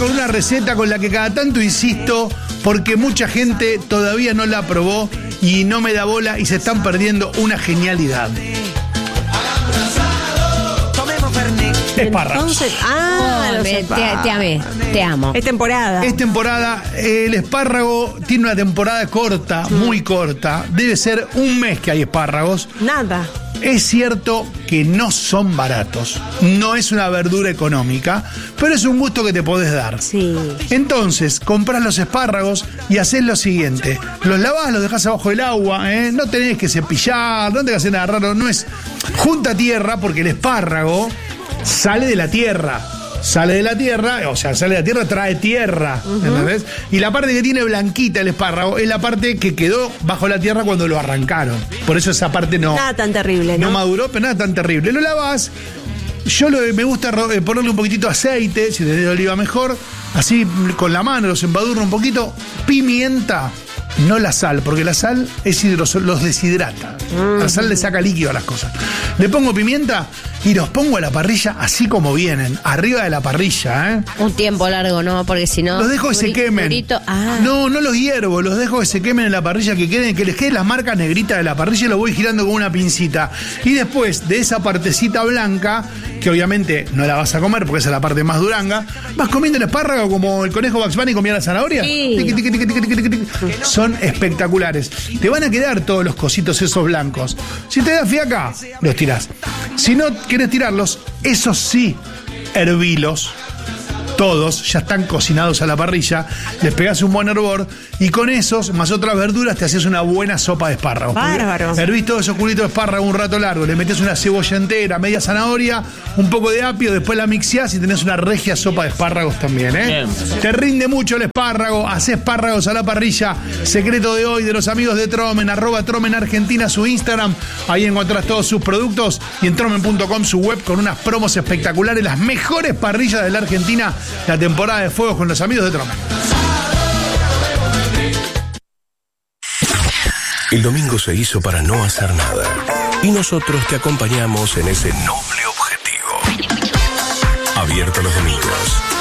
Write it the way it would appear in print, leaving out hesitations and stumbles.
con una receta con la que cada tanto insisto, porque mucha gente todavía no la probó y no me da bola y se están perdiendo una genialidad. Espárragos. Entonces, Te amé, te amo. es temporada. Es temporada, el espárrago tiene una temporada corta, muy corta. Debe ser un mes que hay espárragos. Nada. Es cierto que no son baratos, no es una verdura económica, pero es un gusto que te podés dar. Sí. Entonces, compras los espárragos y haces lo siguiente. Los lavás, los dejás abajo del agua, no tenés que cepillar, no tenés que hacer nada raro, no es junta tierra, porque el espárrago sale de la tierra. Sale de la tierra, o sea, sale de la tierra, trae tierra, ¿entendés? Y la parte que tiene blanquita el espárrago es la parte que quedó bajo la tierra cuando lo arrancaron. Por eso esa parte no... Nada tan terrible, ¿no? No maduró, pero nada tan terrible. Lo lavas. Me gusta ponerle un poquitito de aceite, si tenés de oliva mejor. Así con la mano los embadurno un poquito. Pimienta, no la sal, porque la sal los deshidrata. La sal le saca líquido a las cosas. Le pongo pimienta y los pongo a la parrilla así como vienen, arriba de la parrilla, Un tiempo largo, ¿no? Porque si no... Los dejo que se quemen. No los hiervo, los dejo que se quemen en la parrilla, que les queden las marcas negritas de la parrilla y lo voy girando con una pincita. Y después de esa partecita blanca, que obviamente no la vas a comer porque esa es la parte más duranga, vas comiendo el espárrago como el conejo Bugs Bunny comía la zanahoria. Sí. Tiqui, tiqui, tiqui, tiqui, tiqui, tiqui. Son espectaculares. Te van a quedar todos los cositos esos blancos. Si te da fiaca, los tirás. Si no querés tirarlos, esos sí, hervilos. Todos ya están cocinados a la parrilla, les pegás un buen hervor y con esos, más otras verduras, te haces una buena sopa de espárragos. Bárbaro. Hervís todos esos culitos de espárrago un rato largo, le metés una cebolla entera, media zanahoria, un poco de apio, después la mixeás y tenés una regia sopa de espárragos también, Bien. Te rinde mucho el espárrago, hacés espárragos a la parrilla. Secreto de hoy de los amigos de Tromen, @Tromen Argentina, su Instagram. Ahí encontrás todos sus productos y en tromen.com su web con unas promos espectaculares, las mejores parrillas de la Argentina. La temporada de fuegos con los amigos de Tromen. El domingo se hizo para no hacer nada. Y nosotros te acompañamos en ese noble objetivo. Abierto los domingos.